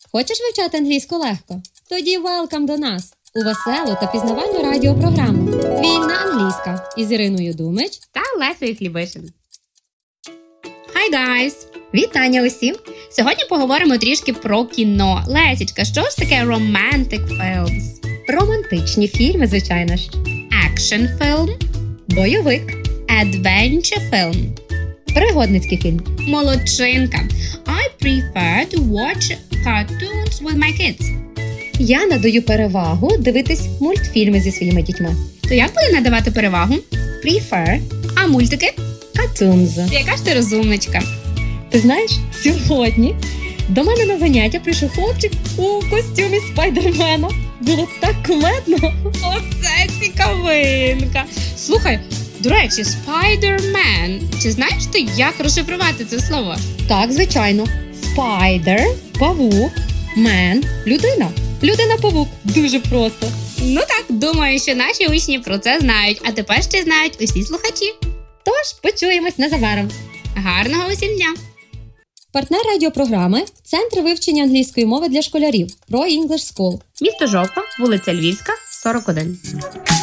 Хочеш вивчати англійську легко? Тоді welcome до нас у веселу та пізнавальну радіопрограму «Вільна англійська» із Іриною Думич та Лесею Хлібишин. Hi guys! Вітання усім! Сьогодні поговоримо трішки про кіно. Лесічка, що ж таке romantic films? Романтичні фільми, звичайно ж. Action film? Бойовик. Adventure film? Пригодницький фільм. Молодчинка. I prefer to watch cartoons with my kids. Я надаю перевагу дивитись мультфільми зі своїми дітьми. То як буде надавати перевагу? Prefer. А мультики? Cartoons. Яка ж ти розумничка? Ти знаєш, сьогодні до мене на заняття прийшов хлопчик у костюмі Спайдермена. Було так кумедно. Оце цікавинка. Слухай, до речі, Spider-Man. Чи знаєш ти, як розшифрувати це слово? Так, звичайно. Spider – павук, man – людина. Людина-павук. Дуже просто. Ну так, думаю, що наші учні про це знають, а тепер ще знають усі слухачі. Тож, почуємось незабаром. Гарного усім дня! Партнер радіопрограми – Центр вивчення англійської мови для школярів Pro English School. Місто Жовква, вулиця Львівська, 41.